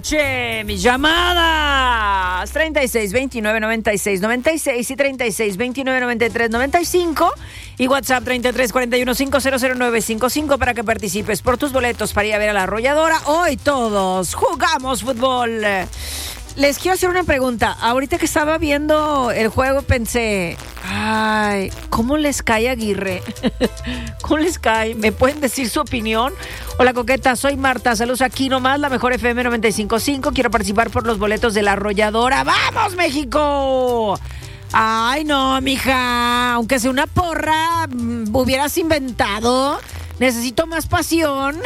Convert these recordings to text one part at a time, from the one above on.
Che, mis llamadas 36 29 96 96 y 36 29 93 95 y WhatsApp 33 41 500 955 para que participes por tus boletos para ir a ver a La Arrolladora. Hoy todos jugamos fútbol. Les quiero hacer una pregunta. Ahorita que estaba viendo el juego pensé, ay, ¿cómo les cae Aguirre? ¿Cómo les cae? ¿Me pueden decir su opinión? Hola, Coqueta, soy Marta. Saludos aquí nomás, la mejor FM 95.5. Quiero participar por los boletos de La Arrolladora. ¡Vamos, México! Ay, no, mija. Aunque sea una porra, hubieras inventado. Necesito más pasión.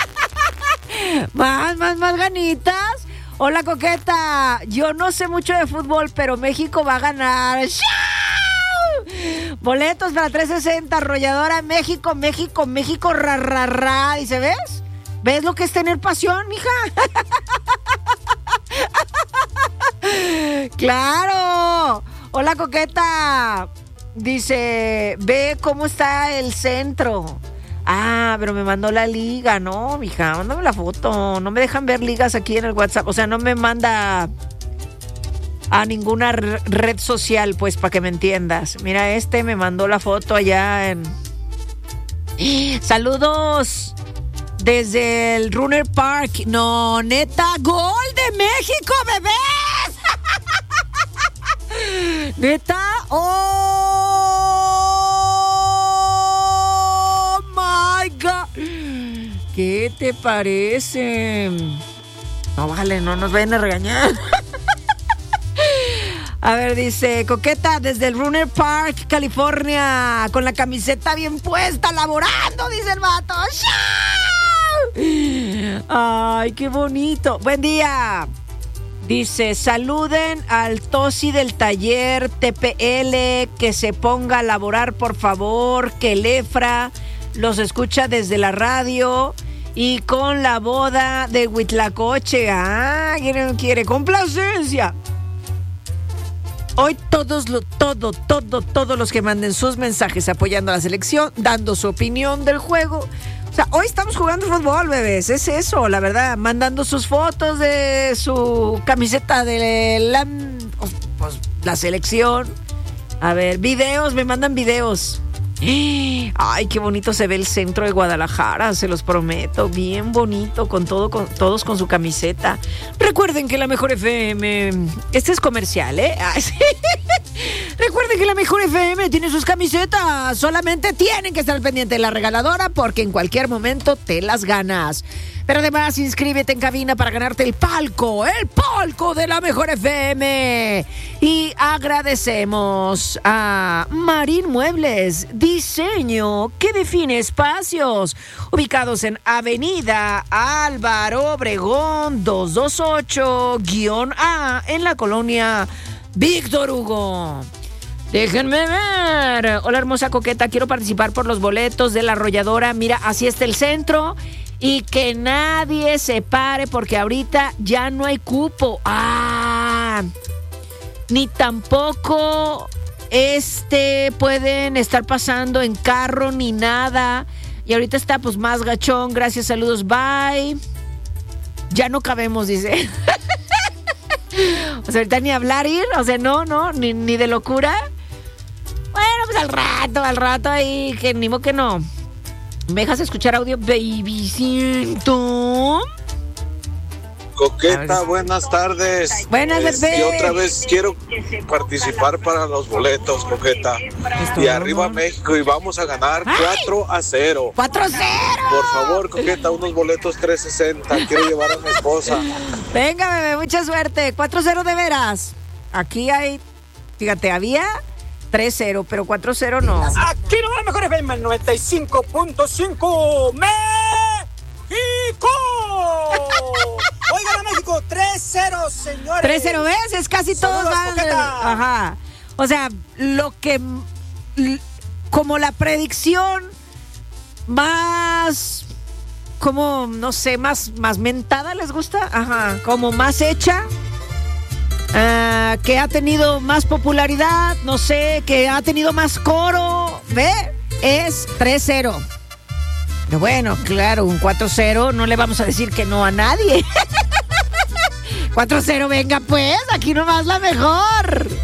Más ganitas. Hola, Coqueta. Yo no sé mucho de fútbol, pero México va a ganar. ¡Chau! Boletos para 360, Arrolladora, México, ra. Dice, ¿ves? ¿Ves lo que es tener pasión, mija? ¡Claro! Hola, Coqueta. Dice, ve cómo está el centro. Ah, pero me mandó la liga, ¿no, mija? Mándame la foto. No me dejan ver ligas aquí en el WhatsApp. O sea, no me manda a ninguna red social, pues, para que me entiendas. Mira, me mandó la foto allá en... Saludos desde el Runner Park. No, neta, gol de México, bebés. Neta, oh my God. ¿Qué te parece? No vale, no nos vayan a regañar. A ver, dice, Coqueta, desde el Runner Park, California, con la camiseta bien puesta, laborando, dice el vato. ¡Chau! Ay, qué bonito. Buen día. Dice, saluden al Tosi del taller TPL, que se ponga a laborar, por favor, que el Efra los escucha desde la radio y con la boda de Huitlacoche. Ah, quiere complacencia. Hoy todos los que manden sus mensajes apoyando a la selección, dando su opinión del juego. O sea, hoy estamos jugando fútbol, bebés. Es eso, la verdad. Mandando sus fotos de su camiseta de la selección. A ver, videos, me mandan videos. Ay, qué bonito se ve el centro de Guadalajara, se los prometo, bien bonito, todos con su camiseta. Recuerden que la mejor FM, este es comercial, Ay, sí. Recuerden que la mejor FM tiene sus camisetas, solamente tienen que estar al pendiente de la regaladora porque en cualquier momento te las ganas. Pero además, inscríbete en cabina para ganarte el palco de la mejor FM. Y agradecemos a Marín Muebles, diseño que define espacios, ubicados en Avenida Álvaro Obregón 228-A en la colonia Víctor Hugo. Déjenme ver. Hola, hermosa Coqueta, quiero participar por los boletos de La Arrolladora. Mira, así está el centro. Y que nadie se pare porque ahorita ya no hay cupo. Ni tampoco pueden estar pasando en carro ni nada. Y ahorita está pues más gachón. Gracias, saludos, bye. Ya no cabemos, dice. O sea, ahorita ni hablar ir. O sea, no, ni de locura. Bueno, pues al rato ahí, que ni modo que no. ¿Me dejas escuchar audio, babycito? Coqueta, buenas tardes. Buenas, bebé. Y otra vez quiero participar para los boletos, Coqueta. Y arriba México, y vamos a ganar 4-0. 4-0. Por favor, Coqueta, unos boletos 360. Quiero llevar a mi esposa. Venga, bebé, mucha suerte. 4-0 de veras. Aquí hay, fíjate, había 3-0, pero 4-0 no. Aquí no va mejor FM, el 95.5. ¡México! Oigan a México, 3-0, señores. 3-0, ¿ves? Es casi todos van. Ajá. O sea, como la predicción más, como, no sé, más mentada, ¿les gusta? Ajá. Como más hecha. Que ha tenido más popularidad, no sé, que ha tenido más coro, ¿ve? Es 3-0. Pero bueno, claro, un 4-0 no le vamos a decir que no a nadie. 4-0, venga pues, aquí nomás la mejor.